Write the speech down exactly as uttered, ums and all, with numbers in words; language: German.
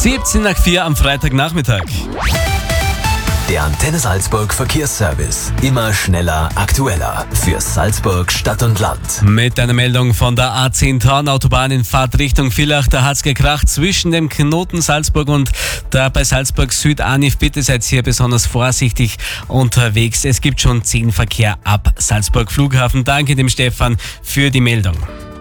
siebzehn nach vier am Freitagnachmittag. Der Antenne Salzburg Verkehrsservice. Immer schneller, aktueller. Für Salzburg Stadt und Land. Mit einer Meldung von der A zehn Tauernautobahn in Fahrt Richtung Villach. Da hat's gekracht zwischen dem Knoten Salzburg und da bei Salzburg Süd. Anif, bitte seid hier besonders vorsichtig unterwegs. Es gibt schon zehn Verkehr ab Salzburg Flughafen. Danke dem Stefan für die Meldung.